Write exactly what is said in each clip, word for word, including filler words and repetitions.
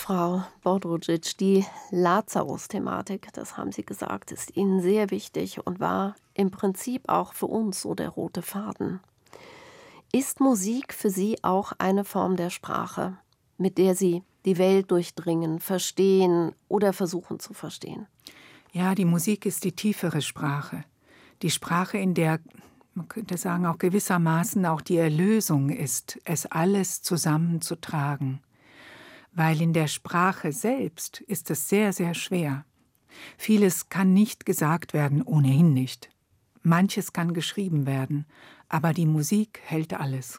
Frau Bodružić, die Lazarus-Thematik, das haben Sie gesagt, ist Ihnen sehr wichtig und war im Prinzip auch für uns so der rote Faden. Ist Musik für Sie auch eine Form der Sprache, mit der Sie die Welt durchdringen, verstehen oder versuchen zu verstehen? Ja, die Musik ist die tiefere Sprache. Die Sprache, in der, man könnte sagen, auch gewissermaßen auch die Erlösung ist, es alles zusammenzutragen. Weil in der Sprache selbst ist es sehr, sehr schwer. Vieles kann nicht gesagt werden, ohnehin nicht. Manches kann geschrieben werden, aber die Musik hält alles.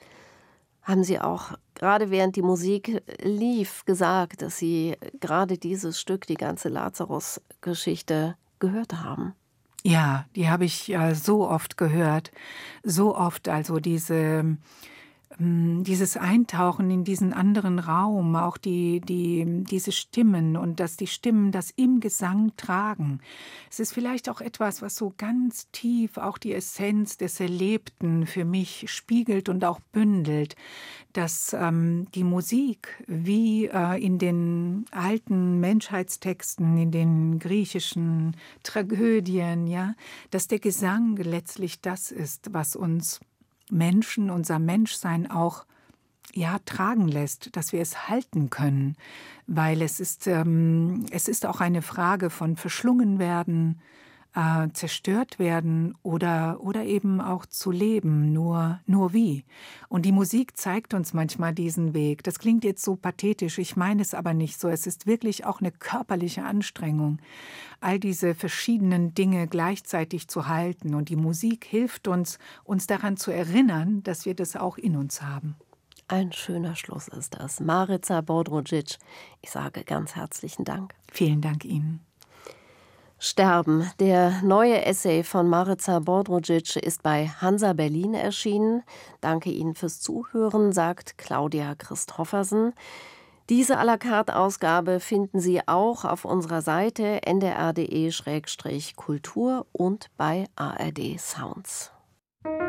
Haben Sie auch gerade während die Musik lief gesagt, dass Sie gerade dieses Stück, die ganze Lazarus-Geschichte gehört haben? Ja, die habe ich ja so oft gehört, so oft, also diese ähm, dieses Eintauchen in diesen anderen Raum, auch die die diese Stimmen und dass die Stimmen das im Gesang tragen. Es ist vielleicht auch etwas, was so ganz tief auch die Essenz des Erlebten für mich spiegelt und auch bündelt, dass ähm, die Musik wie äh, in den alten Menschheitstexten, in den griechischen Tragödien, ja, dass der Gesang letztlich das ist, was uns Menschen, unser Menschsein auch ja, tragen lässt, dass wir es halten können, weil es ist, ähm, es ist auch eine Frage von verschlungen werden, äh, zerstört werden oder, oder eben auch zu leben, nur, nur wie. Und die Musik zeigt uns manchmal diesen Weg. Das klingt jetzt so pathetisch, ich meine es aber nicht so. Es ist wirklich auch eine körperliche Anstrengung, all diese verschiedenen Dinge gleichzeitig zu halten. Und die Musik hilft uns, uns daran zu erinnern, dass wir das auch in uns haben. Ein schöner Schluss ist das. Marica Bodružić, ich sage ganz herzlichen Dank. Vielen Dank Ihnen. Sterben, der neue Essay von Marica Bodružić ist bei Hansa Berlin erschienen. Danke Ihnen fürs Zuhören, sagt Claudia Christoffersen. Diese à la carte Ausgabe finden Sie auch auf unserer Seite n d r punkt d e Schrägstrich kultur und bei A R D Sounds.